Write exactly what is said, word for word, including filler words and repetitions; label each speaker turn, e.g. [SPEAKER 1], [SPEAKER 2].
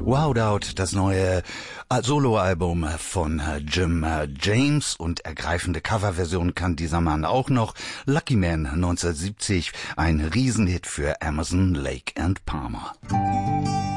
[SPEAKER 1] Wowed Out, das neue äh, Soloalbum von äh, Jim äh, James, und ergreifende Coverversion kann dieser Mann auch noch. Lucky Man neunzehnhundertsiebzig, ein Riesenhit für Emerson, Lake and Palmer.